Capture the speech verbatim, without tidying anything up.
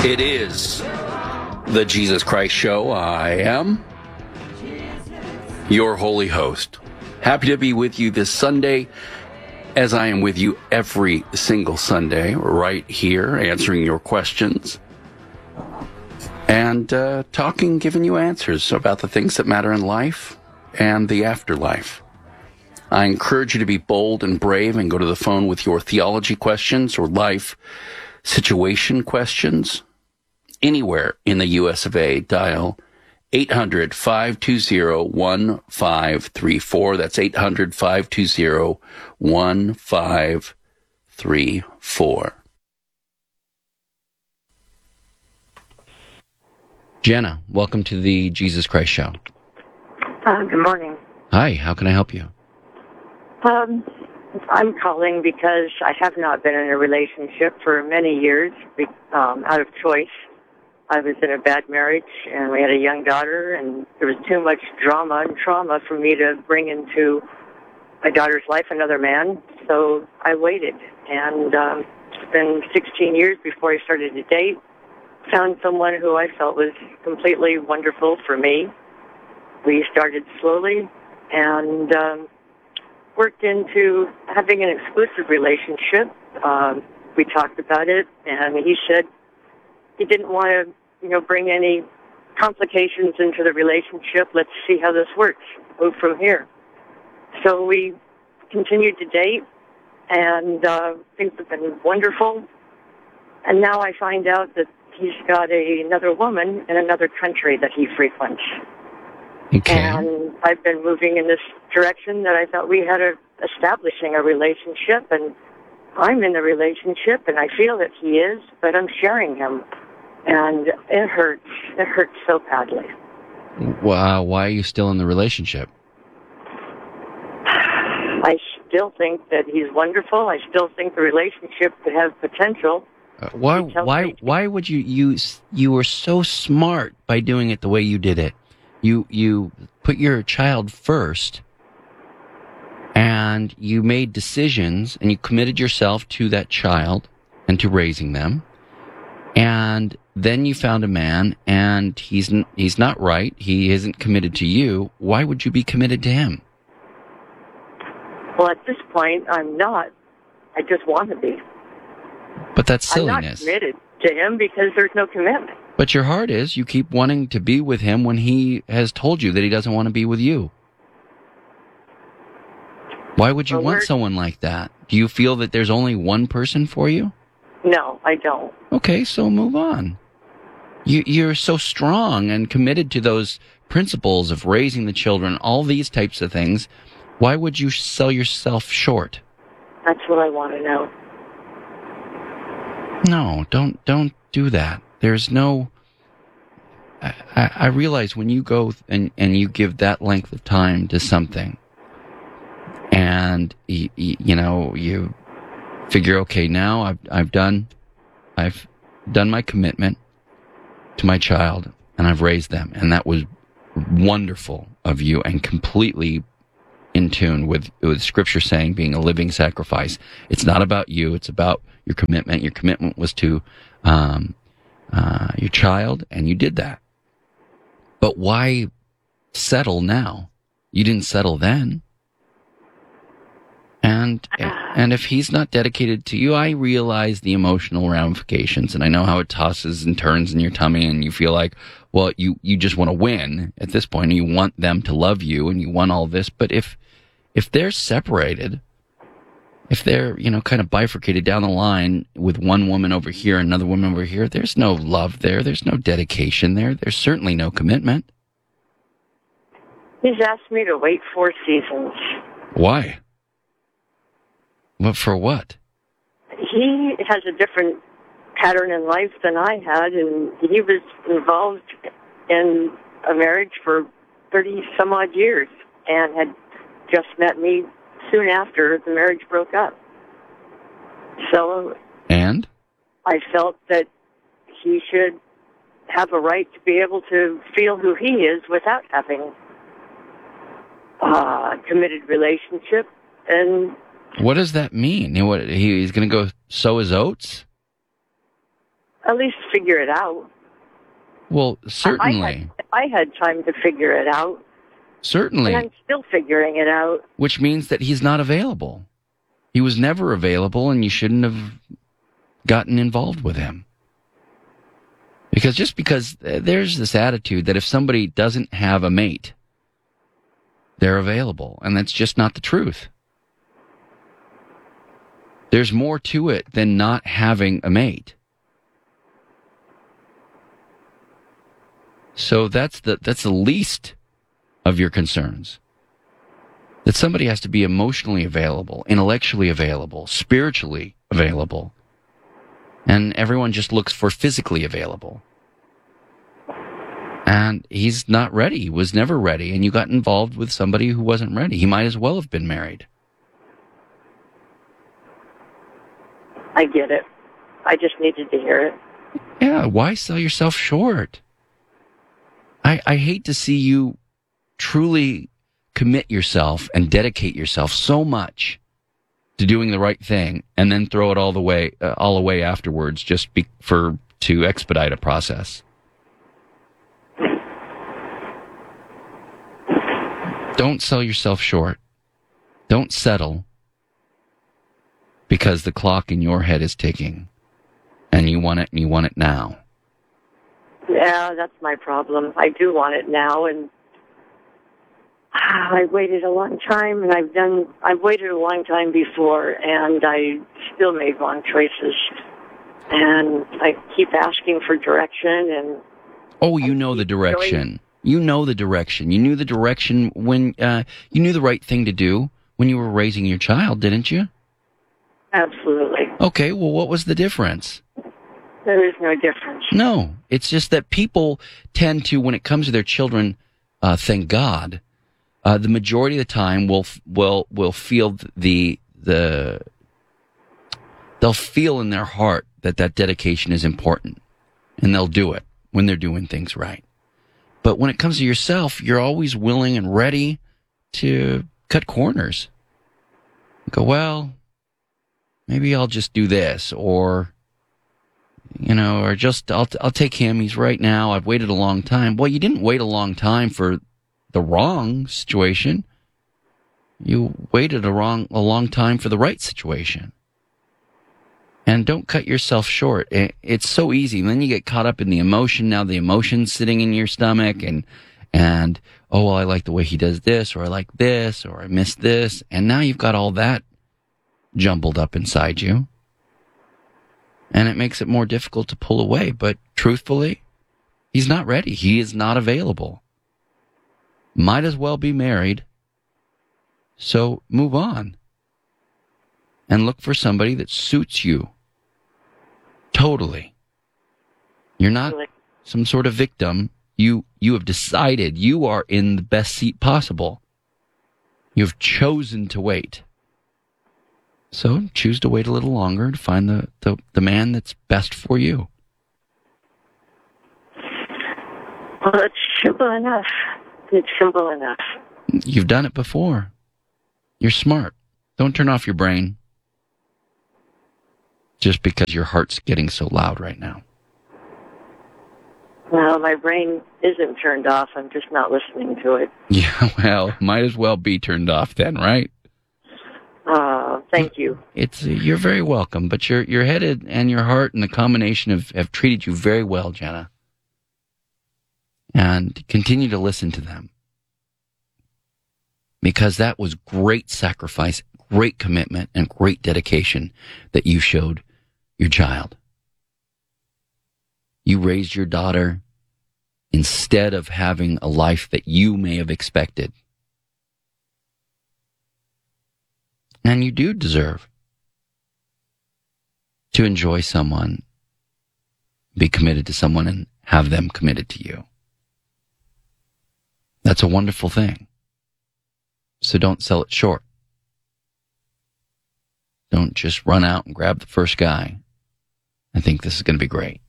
It is the Jesus Christ Show. I am your holy host. Happy to be with you this Sunday, as I am with you every single Sunday, right here, answering your questions and uh, talking, giving you answers about the things that matter in life and the afterlife. I encourage you to be bold and brave and go to the phone with your theology questions or life situation questions. Anywhere in the U S of A, dial eight hundred, five two zero, one five three four. That's eight hundred, five two zero, one five three four. Jenna, welcome to the Jesus Christ Show. Uh, good morning. Hi, how can I help you? Um, I'm calling because I have not been in a relationship for many years, um, out of choice. I was in a bad marriage, and we had a young daughter, and there was too much drama and trauma for me to bring into my daughter's life another man, so I waited. And um, it's been sixteen years before I started to date. Found someone who I felt was completely wonderful for me. We started slowly and um, worked into having an exclusive relationship. Um, we talked about it, and he said he didn't want to, you know, bring any complications into the relationship. Let's see how this works. Move from here. So we continued to date, and uh, things have been wonderful. And now I find out that he's got a, another woman in another country that he frequents. Okay. And I've been moving in this direction that I thought we had a, establishing a relationship, and I'm in the relationship, and I feel that he is, but I'm sharing him. And it hurts. It hurts so badly. Wow, why are you still in the relationship? I still think that he's wonderful. I still think the relationship could have potential. Uh, why? Why? Why would you use? You were so smart by doing it the way you did it. You you put your child first, and you made decisions, and you committed yourself to that child and to raising them. And then you found a man, and he's n- he's not right. He isn't committed to you. Why would you be committed to him? Well, at this point, I'm not. I just want to be. But that's I'm not silliness. committed to him because there's no commitment. But your heart is. You keep wanting to be with him when he has told you that he doesn't want to be with you. Why would you Well, want we're- someone like that? Do you feel that there's only one person for you? No, I don't. Okay, so move on. You, you're so strong and committed to those principles of raising the children, all these types of things. Why would you sell yourself short? That's what I want to know. No, don't don't do that. There's no... I, I, I realize when you go and, and you give that length of time to something, and, you, you know, you figure, okay, now I've I've done I've done my commitment to my child, and I've raised them, and that was wonderful of you and completely in tune with, with Scripture saying being a living sacrifice. It's not about you, it's about your commitment. Your commitment was to um, uh, your child, and you did that. But why settle now? You didn't settle then. And and if he's not dedicated to you, I realize the emotional ramifications, and I know how it tosses and turns in your tummy, and you feel like, well, you, you just want to win at this point, and you want them to love you, and you want all this. But if if they're separated, if they're, you know, kind of bifurcated down the line with one woman over here and another woman over here, there's no love there. There's no dedication there. There's certainly no commitment. He's asked me to wait four seasons. Why? But for what? He has a different pattern in life than I had, and he was involved in a marriage for thirty some odd years and had just met me soon after the marriage broke up. So, and I felt that he should have a right to be able to feel who he is without having a committed relationship. And what does that mean? What, he, he's going to go sow his oats? at least figure it out. Well, certainly. I had, I had time to figure it out. Certainly. And I'm still figuring it out. Which means that he's not available. He was never available, and you shouldn't have gotten involved with him. Because just because there's this attitude that if somebody doesn't have a mate, they're available, and that's just not the truth. There's more to it than not having a mate. So that's the that's the least of your concerns. That somebody has to be emotionally available, intellectually available, spiritually available. And everyone just looks for physically available. And he's not ready. He was never ready. And you got involved with somebody who wasn't ready. He might as well have been married. I get it. I just needed to hear it. Yeah, why sell yourself short? I, I hate to see you truly commit yourself and dedicate yourself so much to doing the right thing and then throw it all the way, uh, all away afterwards just be, for to expedite a process. Don't sell yourself short. Don't settle because the clock in your head is ticking and you want it and you want it now. Yeah, that's my problem. I do want it now, and I waited a long time, and I've done. I've waited a long time before, and I still made wrong choices. And I keep asking for direction, and oh, you know the direction. You know the direction. You knew the direction when uh, you knew the right thing to do when you were raising your child, didn't you? Absolutely. Okay. Well, what was the difference? There is no difference. No, it's just that people tend to, when it comes to their children, uh, thank God, uh, the majority of the time will will will feel the the they'll feel in their heart that that dedication is important, and they'll do it when they're doing things right. But when it comes to yourself, you're always willing and ready to cut corners. Go, well, maybe I'll just do this, or you know, or just, I'll, I'll take him. He's right now. I've waited a long time. Well, you didn't wait a long time for the wrong situation. You waited a wrong, a long time for the right situation. And don't cut yourself short. It, it's so easy. And then you get caught up in the emotion. Now the emotion's sitting in your stomach and, and, oh, well, I like the way he does this, or I like this, or I miss this. And now you've got all that jumbled up inside you. And it makes it more difficult to pull away. But truthfully, he's not ready. He is not available. Might as well be married. So move on. And look for somebody that suits you. Totally. You're not some sort of victim. You, you have decided you are in the best seat possible. You've chosen to wait. So choose to wait a little longer to find the, the, the man that's best for you. Well, it's simple enough. It's simple enough. You've done it before. You're smart. Don't turn off your brain just because your heart's getting so loud right now. No, my brain isn't turned off. I'm just not listening to it. Yeah, well, might as well be turned off then, right? Uh, thank you. It's you're very welcome, but your your head and your heart and the combination have, have treated you very well, Jenna. And continue to listen to them. Because that was great sacrifice, great commitment, and great dedication that you showed your child. You raised your daughter instead of having a life that you may have expected. And you do deserve to enjoy someone, be committed to someone, and have them committed to you. That's a wonderful thing. So don't sell it short. Don't just run out and grab the first guy. I think this is going to be great.